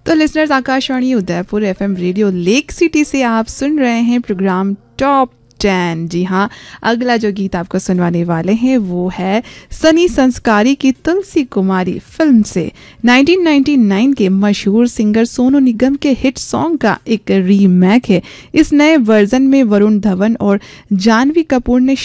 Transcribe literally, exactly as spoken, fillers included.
तो listeners, Akashvani Udaipur FM radio lake city से आप सुन रहे हैं प्रोग्राम टॉप टेन। जी हाँ, अगला जो गीत आपको सुनवाने वाले हैं वो है सनी संस्कारी की तुलसी कुमारी फिल्म से नाइनटीन नाइंटी नाइन के मशहूर सिंगर सोनू निगम के हिट सॉन्ग का एक रीमेक है। इस नए वर्जन में वरुण धवन और जानवी कपूर ने